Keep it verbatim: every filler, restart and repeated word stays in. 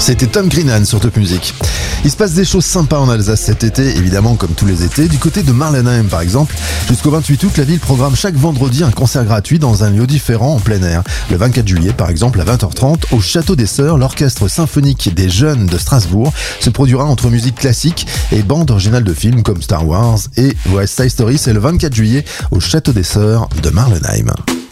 C'était Tom Greenan sur Top Music. Il se passe des choses sympas en Alsace cet été, évidemment comme tous les étés. Du côté de Marlenheim par exemple, jusqu'au vingt-huit août, la ville programme chaque vendredi un concert gratuit dans un lieu différent en plein air. Le vingt-quatre juillet par exemple à vingt heures trente, au Château des Sœurs, l'orchestre symphonique des jeunes de Strasbourg se produira entre musique classique et bandes originales de films comme Star Wars et West Side Story. C'est le vingt-quatre juillet au Château des Sœurs de Marlenheim.